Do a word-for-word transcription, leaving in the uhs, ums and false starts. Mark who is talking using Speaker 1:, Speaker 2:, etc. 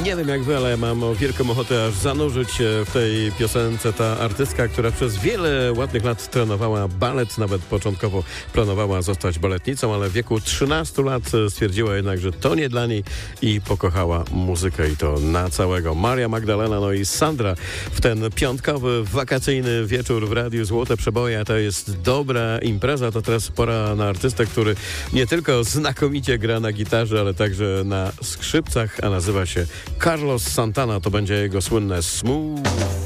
Speaker 1: Nie wiem jak wy, ale ja mam wielką ochotę aż zanurzyć się w tej piosence. Ta artystka, która przez wiele ładnych lat trenowała balet, nawet początkowo planowała zostać baletnicą, ale w wieku trzynastu lat stwierdziła jednak, że to nie dla niej i pokochała muzykę i to na całego. Maria Magdalena, no i Sandra w ten piątkowy, wakacyjny wieczór w Radiu Złote Przeboje. To jest dobra impreza. To teraz pora na artystę, który nie tylko znakomicie gra na gitarze, ale także na skrzypcach, a nazywa się Carlos Santana. To będzie jego słynne Smooth.